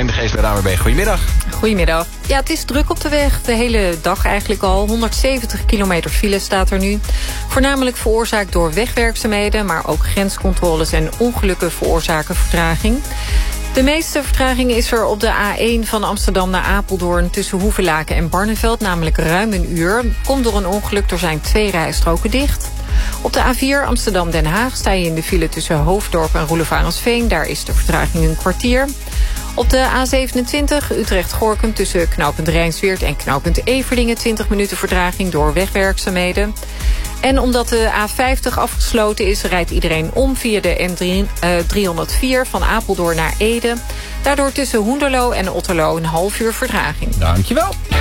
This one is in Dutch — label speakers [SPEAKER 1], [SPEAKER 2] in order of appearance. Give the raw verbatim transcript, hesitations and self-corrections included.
[SPEAKER 1] Helene de Geest bij de A N W B. Goedemiddag.
[SPEAKER 2] Goedemiddag. Ja, het is druk op de weg. De hele dag eigenlijk al. honderdzeventig kilometer file staat er nu. Voornamelijk veroorzaakt door wegwerkzaamheden, maar ook grenscontroles en ongelukken veroorzaken vertraging. De meeste vertraging is er op de A één van Amsterdam naar Apeldoorn tussen Hoevelaken en Barneveld, namelijk ruim een uur. Komt door een ongeluk, er zijn twee rijstroken dicht. Op de A vier Amsterdam-Den Haag sta je in de file tussen Hoofddorp en Roelevarensveen. Daar is de vertraging een kwartier. Op de A zevenentwintig Utrecht-Gorkum tussen knooppunt Rijnsweert en knooppunt Everdingen twintig minuten vertraging door wegwerkzaamheden. En omdat de A vijftig afgesloten is, rijdt iedereen om via de N driehonderdvier van Apeldoorn naar Ede. Daardoor tussen Hoenderloo en Otterlo een half uur vertraging.
[SPEAKER 1] Dankjewel.